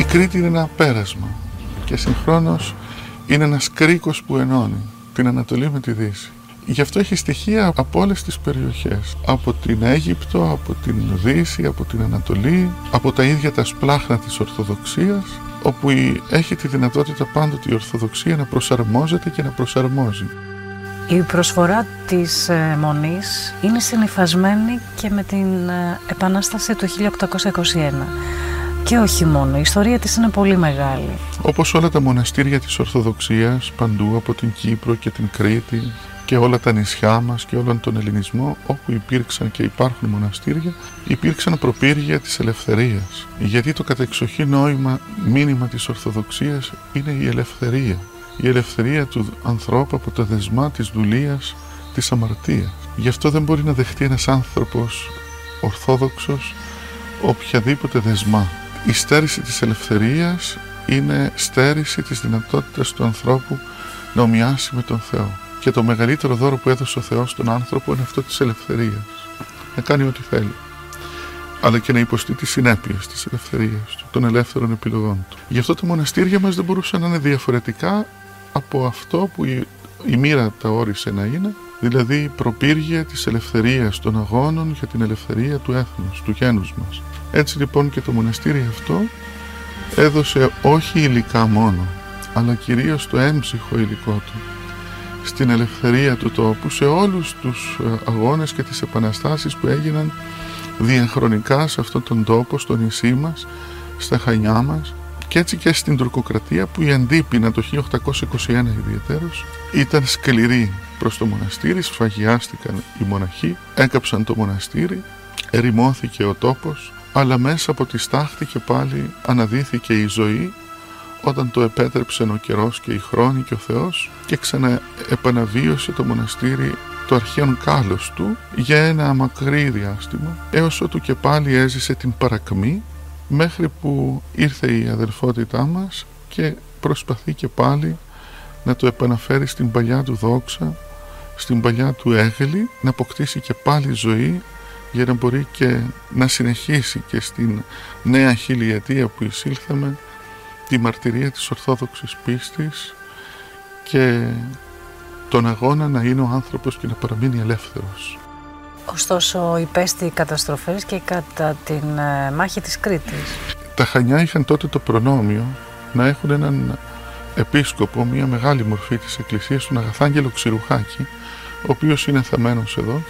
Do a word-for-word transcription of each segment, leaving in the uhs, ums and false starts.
Κρήτη είναι ένα πέρασμα και συγχρόνως είναι ένας κρίκος που ενώνει την Ανατολή με τη Δύση. Γι' αυτό έχει στοιχεία από όλες τις περιοχές. Από την Αίγυπτο, από την Δύση, από την Ανατολή, από τα ίδια τα σπλάχνα της Ορθοδοξίας, όπου έχει τη δυνατότητα πάντοτε η Ορθοδοξία να προσαρμόζεται και να προσαρμόζει. Η προσφορά της Μονής είναι συνυφασμένη και με την Επανάσταση του χίλια οκτακόσια είκοσι ένα. Και όχι μόνο, η ιστορία της είναι πολύ μεγάλη. Όπως όλα τα μοναστήρια της Ορθοδοξίας, παντού από την Κύπρο και την Κρήτη και όλα τα νησιά μας και όλον τον Ελληνισμό, όπου υπήρξαν και υπάρχουν μοναστήρια, υπήρξαν προπύργια της ελευθερίας. Γιατί το κατεξοχήν νόημα μήνυμα της Ορθοδοξίας είναι η ελευθερία. Η ελευθερία του ανθρώπου από τα δεσμά της δουλείας, της αμαρτίας. Γι' αυτό δεν μπορεί να δεχτεί ένας άνθρωπος ορθόδοξος οποιαδήποτε δεσμά. Η στέρηση της ελευθερίας είναι στέρηση της δυνατότητας του ανθρώπου να ομοιάσει με τον Θεό. Και το μεγαλύτερο δώρο που έδωσε ο Θεός στον άνθρωπο είναι αυτό της ελευθερίας. Να κάνει ό,τι θέλει. Αλλά και να υποστεί τις συνέπειες της ελευθερίας του, των ελεύθερων επιλογών του. Γι' αυτό τα μοναστήρια μας δεν μπορούσαν να είναι διαφορετικά από αυτό που η, η μοίρα τα όρισε να είναι, δηλαδή η προπύργια της ελευθερίας των αγώνων για την ελευθερία του έθνους, του γένους μας. Έτσι λοιπόν και το μοναστήρι αυτό έδωσε όχι υλικά μόνο, αλλά κυρίως το έμψυχο υλικό του, στην ελευθερία του τόπου, σε όλους τους αγώνες και τις επαναστάσεις που έγιναν διαχρονικά σε αυτόν τον τόπο, στο νησί μας, στα Χανιά μας, και έτσι και στην τουρκοκρατία που η Αντίπεινα το χίλια οκτακόσια είκοσι ένα ιδιαιτέρως ήταν σκληρή προς το μοναστήρι, σφαγιάστηκαν οι μοναχοί, έκαψαν το μοναστήρι, ερημώθηκε ο τόπος, αλλά μέσα από τη στάχτη και πάλι αναδύθηκε η ζωή όταν το επέτρεψε ο καιρός και η χρόνη και ο Θεός και ξαναεπαναβίωσε το μοναστήρι το αρχαίον κάλος του για ένα μακρύ διάστημα, έως ότου και πάλι έζησε την παρακμή, μέχρι που ήρθε η αδελφότητά μας και προσπαθεί και πάλι να το επαναφέρει στην παλιά του δόξα, στην παλιά του έγκλη, να αποκτήσει και πάλι ζωή για να μπορεί και να συνεχίσει και στην νέα χιλιετία που εισήλθαμε τη μαρτυρία της Ορθόδοξης πίστης και τον αγώνα να είναι ο άνθρωπος και να παραμείνει ελεύθερος. Ωστόσο υπέστη καταστροφές και κατά την ε, μάχη της Κρήτης. Τα Χανιά είχαν τότε το προνόμιο να έχουν έναν επίσκοπο, μια μεγάλη μορφή της Εκκλησίας, τον Αγαθάγγελο Ξηρουχάκη, ο οποίος είναι θαμμένος εδώ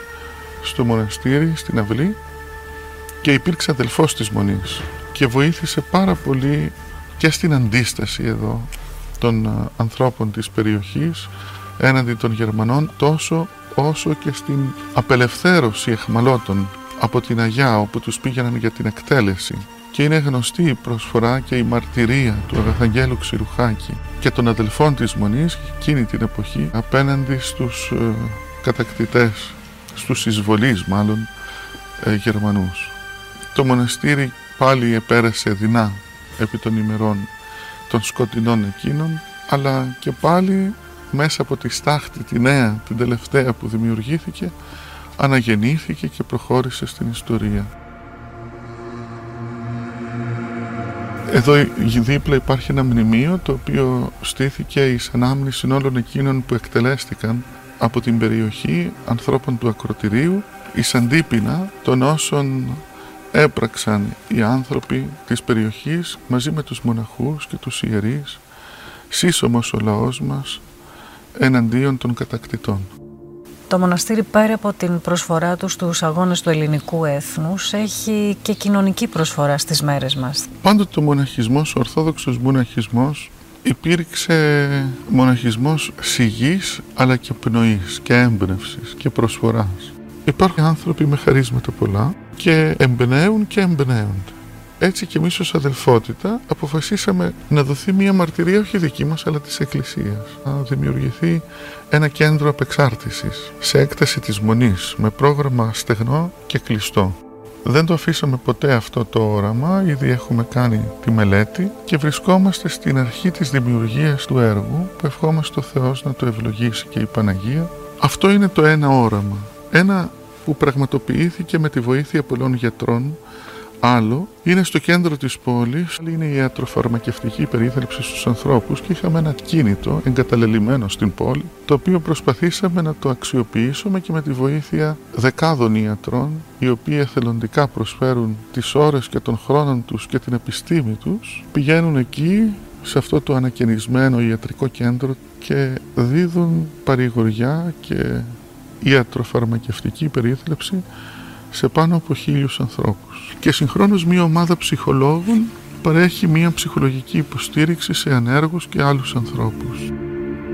στο μοναστήρι, στην αυλή, και υπήρξε αδελφός της Μονής και βοήθησε πάρα πολύ και στην αντίσταση εδώ των ανθρώπων της περιοχής έναντι των Γερμανών, τόσο όσο και στην απελευθέρωση εχμαλώτων από την Αγιά, όπου τους πήγαιναν για την εκτέλεση. Και είναι γνωστή η προσφορά και η μαρτυρία του Αγαθαγγέλου Ξηρουχάκη και των αδελφών της Μονής εκείνη την εποχή απέναντι στους ε, κατακτητές, στους εισβολείς μάλλον ε, Γερμανούς. Το μοναστήρι πάλι επέρασε δεινά επί των ημερών των σκοτεινών εκείνων, αλλά και πάλι μέσα από τη στάχτη τη νέα, την τελευταία που δημιουργήθηκε, αναγεννήθηκε και προχώρησε στην ιστορία. Εδώ δίπλα υπάρχει ένα μνημείο το οποίο στήθηκε εις ανάμνηση όλων εκείνων που εκτελέστηκαν από την περιοχή, ανθρώπων του ακροτηρίου, εις αντίπεινα των όσων έπραξαν οι άνθρωποι της περιοχής μαζί με τους μοναχούς και τους ιερείς, σύσσωμος ο λαός μας εναντίον των κατακτητών. Το μοναστήρι, πέρα από την προσφορά του στους αγώνες του ελληνικού έθνους, έχει και κοινωνική προσφορά στις μέρες μας. Πάντοτε ο μοναχισμός, ο ορθόδοξος μοναχισμός, υπήρξε μοναχισμός σιγής αλλά και πνοής και έμπνευσης και προσφοράς. Υπάρχουν άνθρωποι με χαρίσματα πολλά και εμπνέουν και εμπνέονται. Έτσι και εμείς ως αδελφότητα αποφασίσαμε να δοθεί μια μαρτυρία, όχι δική μας αλλά της Εκκλησίας. Να δημιουργηθεί ένα κέντρο απεξάρτησης σε έκταση της Μονής με πρόγραμμα στεγνό και κλειστό. Δεν το αφήσαμε ποτέ αυτό το όραμα, ήδη έχουμε κάνει τη μελέτη και βρισκόμαστε στην αρχή της δημιουργίας του έργου που ευχόμαστε ο Θεός να το ευλογήσει και η Παναγία. Αυτό είναι το ένα όραμα, ένα που πραγματοποιήθηκε με τη βοήθεια πολλών γιατρών άλλο είναι στο κέντρο της πόλης, είναι η ιατροφαρμακευτική περίθαλψη στους ανθρώπους και είχαμε ένα κίνητο εγκαταλελειμμένο στην πόλη, το οποίο προσπαθήσαμε να το αξιοποιήσουμε και με τη βοήθεια δεκάδων ιατρών, οι οποίοι εθελοντικά προσφέρουν τις ώρες και τον χρόνο τους και την επιστήμη τους, πηγαίνουν εκεί σε αυτό το ανακαινισμένο ιατρικό κέντρο και δίδουν παρηγοριά και ιατροφαρμακευτική περίθαλψη σε πάνω από χίλιους ανθρώπους. Και συγχρόνως μια ομάδα ψυχολόγων παρέχει μια ψυχολογική υποστήριξη σε ανέργους και άλλους ανθρώπους.